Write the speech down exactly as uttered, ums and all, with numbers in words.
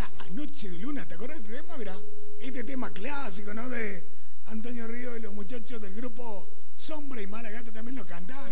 Noche de Luna, ¿te acuerdas de este tema? Mirá, este tema clásico, ¿no? De Antonio Río y los muchachos del grupo Sombra y Mala Gata también lo cantaron.